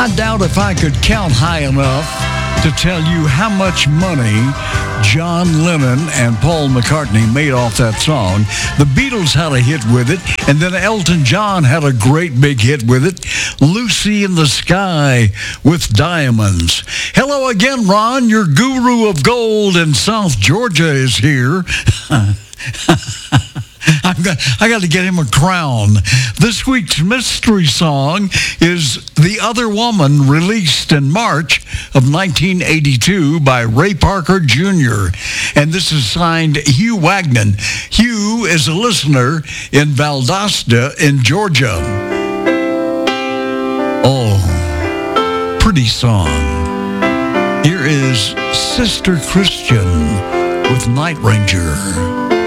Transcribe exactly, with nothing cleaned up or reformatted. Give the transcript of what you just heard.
I doubt if I could count high enough to tell you how much money John Lennon and Paul McCartney made off that song. The Beatles had a hit with it, and then Elton John had a great big hit with it, Lucy in the Sky with Diamonds. Hello again, Ron. Your guru of gold in South Georgia is here. I've got, I got to get him a crown. This week's mystery song is The Other Woman, released in March of nineteen eighty-two by Ray Parker Junior And this is signed Hugh Wagnon. Hugh is a listener in Valdosta in Georgia. Oh, pretty song. Here is Sister Christian with Night Ranger.